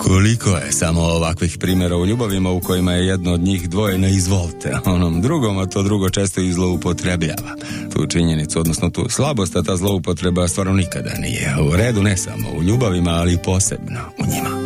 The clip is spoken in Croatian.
Koliko je samo ovakvih primjera u ljubavima u kojima je jedno od njih dvoje ne izvolte onom drugom, a to drugo često i zloupotrebljava tu činjenicu, odnosno tu slabost, a ta zloupotreba stvarno nikada nije u redu, ne samo u ljubavima, ali i posebno u njima.